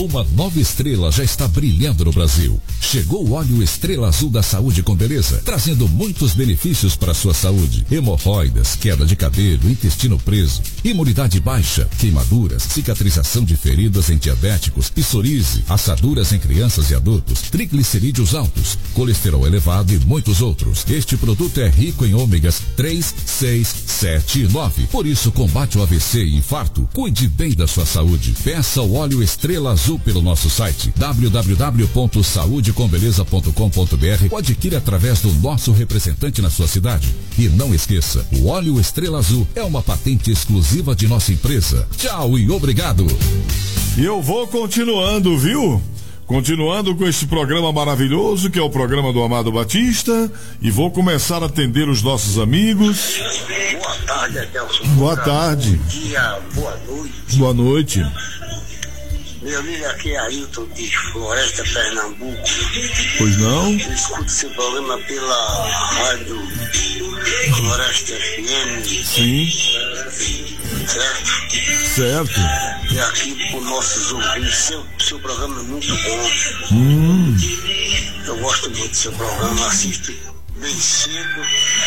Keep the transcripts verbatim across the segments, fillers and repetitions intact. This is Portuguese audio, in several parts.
Uma nova estrela já está brilhando no Brasil. Chegou o óleo Estrela Azul da Saúde com Beleza, trazendo muitos benefícios para a sua saúde. Hemorroidas, queda de cabelo, intestino preso, imunidade baixa, queimaduras, cicatrização de feridas em diabéticos, psoríase, assaduras em crianças e adultos, triglicerídeos altos, colesterol elevado e muitos outros. Este produto é rico em ômegas três, seis, sete e nove. Por isso, combate o A V C e infarto. Cuide bem da sua saúde. Peça o óleo Estrela Azul pelo nosso site w w w ponto saúde com beleza ponto com ponto b r ou adquire através do nosso representante na sua cidade. E não esqueça, o óleo Estrela Azul é uma patente exclusiva de nossa empresa. Tchau e obrigado. E eu vou continuando, viu? Continuando com este programa maravilhoso que é o programa do Amado Batista, e vou começar a atender os nossos amigos. Boa tarde, Adelson. Boa tarde. Bom dia, boa noite. Boa noite. Meu amigo, aqui é Ailton de Floresta, Pernambuco. Pois não? Eu escuto seu programa pela rádio Floresta F M. Sim. Certo? Certo. E aqui para os nossos ouvintes, seu, seu programa é muito bom. Hum. Eu gosto muito do seu programa, assisto bem cedo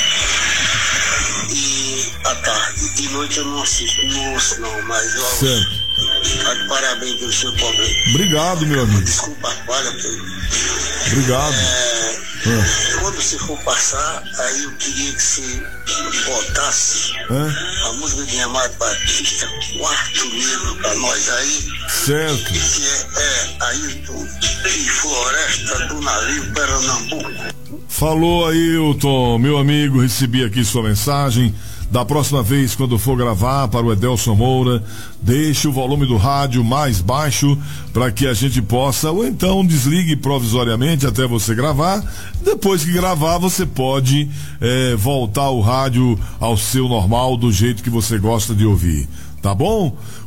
e à tarde. De noite eu não assisto, não ouço não, mas eu certo. Tá de parabéns pelo seu programa. Obrigado, meu amigo. Desculpa a falha, Pedro. Obrigado. É, é. Quando você for passar, aí eu queria que você botasse é. a música de Amado Batista, Quarto Negro, pra nós aí. Certo. Que é, é Ailton de Floresta do Navio, Pernambuco. Falou, Ailton, meu amigo, recebi aqui sua mensagem. Da próxima vez, quando for gravar para o Edelson Moura, deixe o volume do rádio mais baixo para que a gente possa, ou então desligue provisoriamente até você gravar. Depois que gravar, você pode é, voltar o rádio ao seu normal, do jeito que você gosta de ouvir. Tá bom?